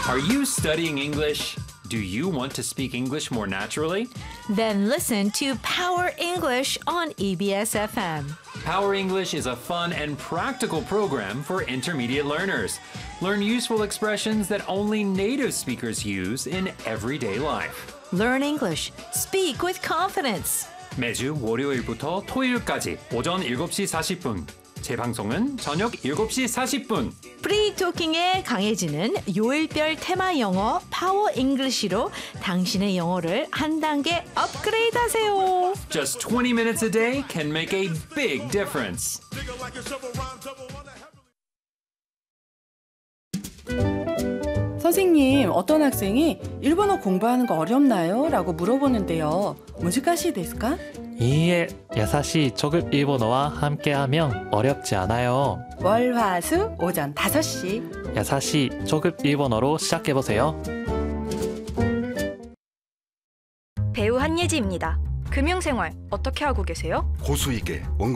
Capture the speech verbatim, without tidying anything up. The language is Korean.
Are you studying English? Do you want to speak English more naturally? Then listen to Power English on E B S F M. Power English is a fun and practical program for intermediate learners. Learn useful expressions that only native speakers use in everyday life. Learn English. Speak with confidence. 매주 월요일부터 토요일까지 오전 일곱 시 사십 분. 재방송은 저녁 일곱 시 사십 분. 프리토킹의 강해지는 요일별 테마 영어 파워 잉글리시로 당신의 영어를 한 단계 업그레이드 하세요. Just twenty minutes a day can make a big difference. 선생님, 어떤 학생이 일본어 공부하는 거 어렵나요? 라고 물어보는데요. 무지가시ですか? 이에 야사시 초급 일본어와 함께하면 어렵지 않아요. 월, 화, 수 오전 다섯 시 야사시 초급 일본어로 시작해보세요. 배우 한예지입니다. 금융생활 어떻게 하고 계세요? 고수익에 원